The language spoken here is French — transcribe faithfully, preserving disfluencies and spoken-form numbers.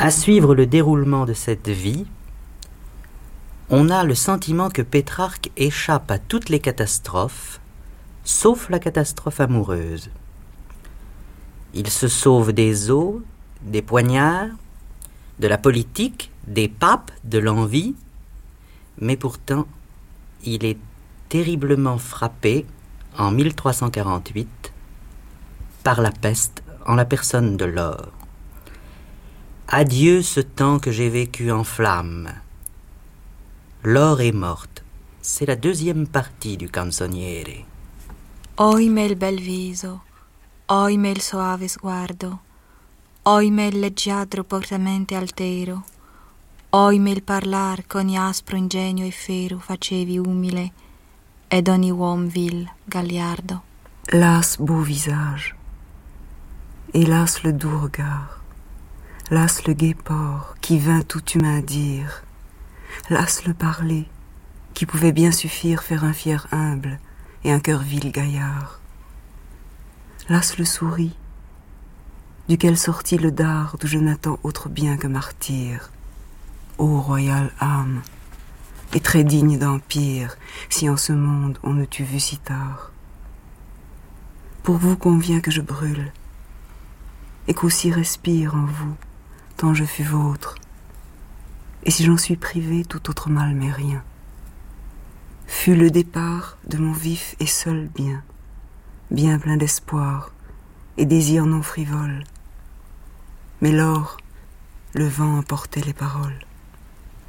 À suivre le déroulement de cette vie, on a le sentiment que Pétrarque échappe à toutes les catastrophes, sauf la catastrophe amoureuse. Il se sauve des eaux, des poignards, de la politique, des papes, de l'envie, mais pourtant, il est terriblement frappé, en mille trois cent quarante-huit, par la peste en la personne de Laure. Adieu ce temps que j'ai vécu en flammes. Laure est morte. C'est la deuxième partie du Canzoniere. Oimè il bel viso, oimè il soave sguardo, oimè il leggiadro portamente altero, oimè il parlar qu'ogni aspro ingegno e fero facevi umile, ed ogni uom vil gagliardo. Las beau visage, hélas le doux regard, las le gai port qui vint tout humain dire, las le parler qui pouvait bien suffire faire un fier humble et un cœur vil gaillard. Las le souris, duquel sortit le dard d'où je n'attends autre bien que martyr. Ô royale âme, et très digne d'empire, si en ce monde on ne t'eût vu si tard. Pour vous convient que je brûle, et qu'aussi respire en vous, tant je fus vôtre. Et si j'en suis privé, tout autre mal m'est rien. Fut le départ de mon vif et seul bien, bien plein d'espoir et désirs non frivoles. Mais lors, le vent emportait les paroles.